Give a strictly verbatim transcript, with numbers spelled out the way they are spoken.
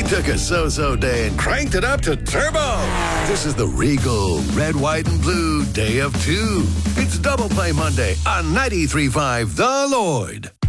took a so-so day and cranked it up to turbo. This is the Regal Red, White, and Blue Day of Two. It's Double Play Monday on ninety-three point five The Lloyd.